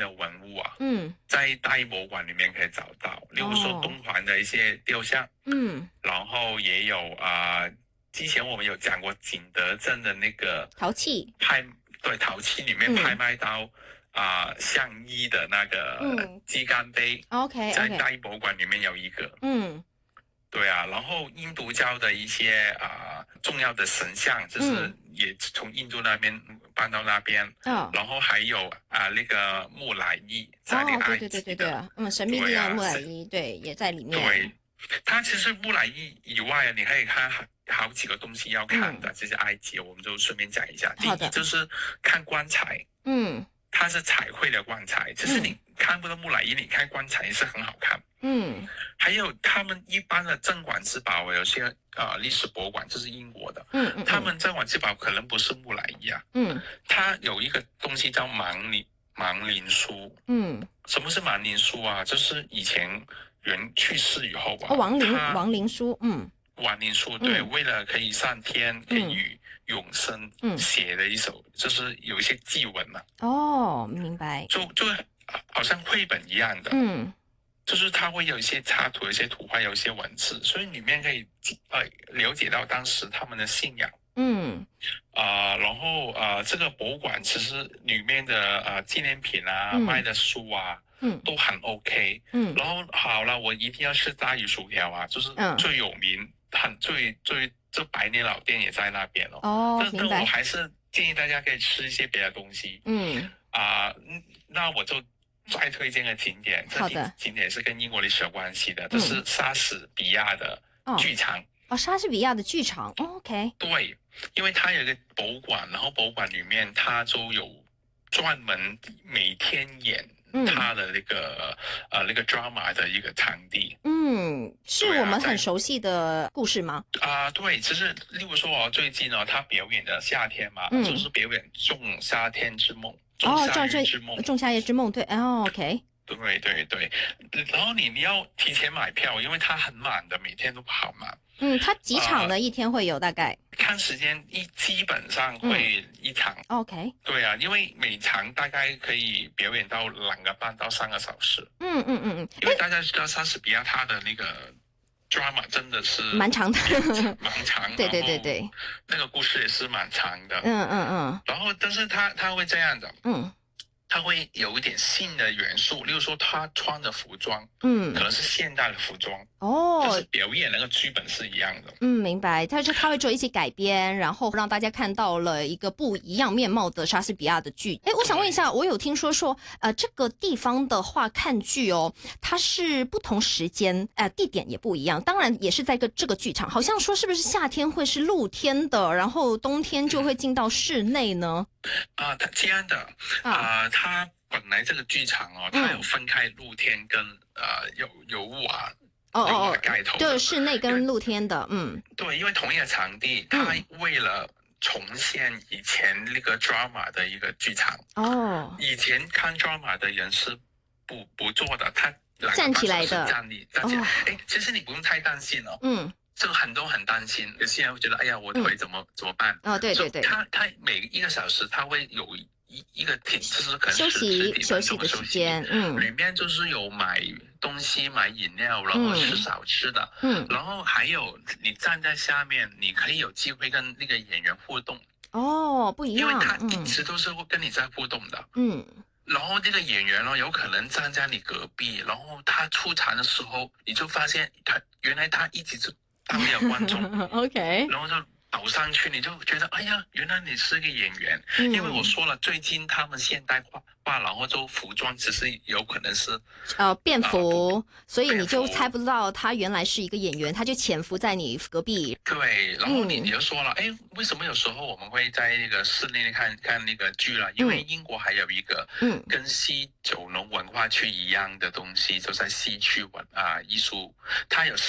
的文物啊， 在大英博物馆里面可以找到，例如说东环的一些雕像，然后也有之前我们有讲过景德镇的那个陶器陶器里面拍卖到相依的那个鸡肝杯 ，OK， 在大英博物馆里面有一个，对啊，然后印度教的一些重要的神像，就是也从印度那边搬到那边，然后还有那个木乃伊在那埃及的， 神秘的木乃伊，对，也在里面。 对，它其实木乃伊以外，你可以看好几个东西要看的，这些埃及我们就顺便讲一下。第一就是看棺材，它是彩绘的棺材，其实你看不到木乃伊，你看棺材也是很好看。还有他们一般的镇馆之宝，有些历史博物馆，这是英国的，他们镇馆之宝可能不是木乃伊啊，它有一个东西叫亡灵书，什么是亡灵书啊？就是以前人去世以后亡灵书， 亡灵书，对，为了可以上天，可以永生，写的一首，就是有一些祭文嘛。 明白。 就好像绘本一样的，就是它会有一些插图、有一些图画、有一些文字，所以里面可以了解到当时他们的信仰。然后这个博物馆其实里面的纪念品卖的书都很 OK。然后好了，我一定要吃炸鱼薯条就是最有名，这百年老店也在那边但我还是建议大家可以吃一些别的东西。那我就再推荐个景点，这景点是跟英国历史有关系的，这是莎士比亚的剧场。 莎士比亚的剧场 ，OK。 对，因为它有一个博物馆，然后博物馆里面它就有专门每天演它的那个 drama 的一个场地。 是我们很熟悉的故事吗？ 对，其实例如说最近他表演的夏天嘛，就是表演《仲夏天之梦》。 仲夏夜之梦，对，OK。 对对对，然后你要提前买票，因为它很满的，每天都好满。 它几场呢？一天会有大概？ 看时间，基本上会一场。 OK。 对啊，因为每场大概可以表演到2个半到3个小时。因为大家知道莎士比亚他的那个 drama 真的是蛮长的， 蛮长。 对对对对， 那个故事也是蛮长的。然后，但是他会这样的。它会有一点新的元素，例如说他穿的服装，可能是现代的服装，就是表演那个剧本是一样的。 明白。他会做一些改编，然后让大家看到了一个不一样面貌的莎士比亚的剧。我想问一下，我有听说这个地方的话看剧它是不同时间，地点也不一样，当然也是在这个剧场。好像说是不是夏天会是露天的，然后冬天就会进到室内呢？ 它这样的它本来这个剧场它有分开露天跟有瓦盖头的， 就是室内跟露天的。 对，因为同一个场地，它为了重现以前那个 drama 的一个剧场。以前看 drama 的人是不坐的，他站起来的， 站起来。其实你不用太担心这个很多很担心，有些人会觉得，哎呀，我腿怎么办？ 对对对， 他每1个小时他会有一个停，就是可能休息的时间。 里面就是有买东西、买饮料，然后吃少吃的。然后还有你站在下面，你可以有机会跟那个演员互动。 不一样， 因为他一直都是会跟你在互动的。然后这个演员有可能站在你隔壁，然后他出场的时候，你就发现原来他一直是当你的观众。 OK。 然后就走上去，你就觉得，哎呀，原来你是个演员。因为我说了，最近他们现代化，然后就服装其实有可能是便服，所以你就猜不到他原来是一个演员，他就潜伏在你隔壁。 对，然后你就说了，为什么有时候我们会在那个室内看那个剧了？因为英国还有一个跟西九龙文化区一样的东西，就在西区艺术，它有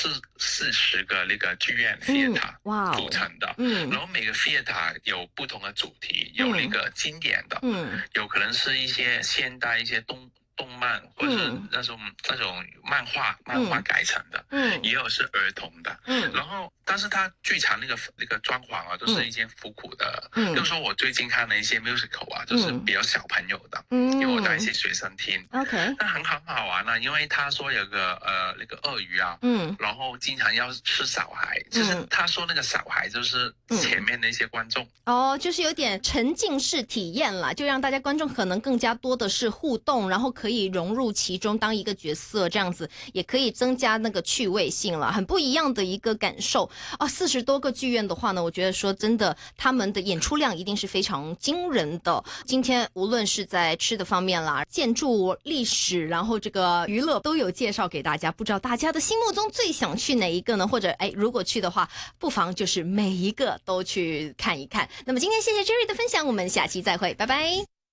40个那个剧院 theater 组成的。然后每个 theater 有不同的主题，有那个经典的，有可能是一些现代、一些动漫或者是那种漫画改成的，也有是儿童的，然后但是它剧场那个装潢啊，都是一些复古的，比如说我最近看的一些 musical 啊，就是比较小朋友的，因为我带一些学生听，OK， 那很好玩啊，因为他说有个那个鳄鱼啊，然后经常要吃小孩，就是他说那个小孩就是前面的一些观众， 就是有点沉浸式体验啦，就让大家观众可能更加多的是互动，然后可以融入其中当一个角色，这样子也可以增加那个趣味性了，很不一样的一个感受啊！40多个剧院的话呢，我觉得说真的，他们的演出量一定是非常惊人的。今天无论是在吃的方面啦、建筑历史，然后这个娱乐都有介绍给大家，不知道大家的心目中最想去哪一个呢？或者如果去的话，不妨就是每一个都去看一看。那么今天谢谢 Jerry 的分享，我们下期再会，拜拜。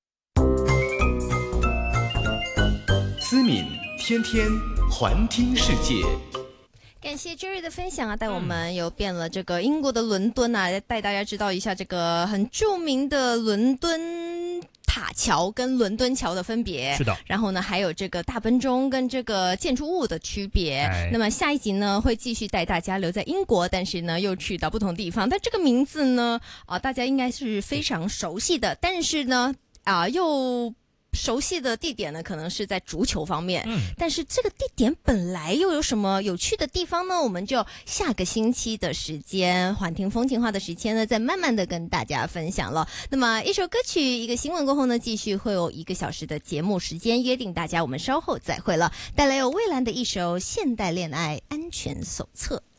思敏天天环听世界， 感谢 Jerry 的分享啊，带我们游遍了这个英国的伦敦啊，带大家知道一下这个很著名的伦敦塔桥跟伦敦桥的分别， 是的。 然后呢，还有这个大笨钟跟这个建筑物的区别。那么下一集呢，会继续带大家留在英国，但是呢，又去到不同地方。但这个名字呢，大家应该是非常熟悉的，但是呢，又熟悉的地点呢，可能是在足球方面，但是这个地点本来又有什么有趣的地方呢？我们就下个星期的时间，环听风情话的时间呢，再慢慢的跟大家分享了。那么一首歌曲，一个新闻过后呢，继续会有1个小时的节目时间，约定大家我们稍后再会了，带来有蔚蓝的一首《现代恋爱安全手册》。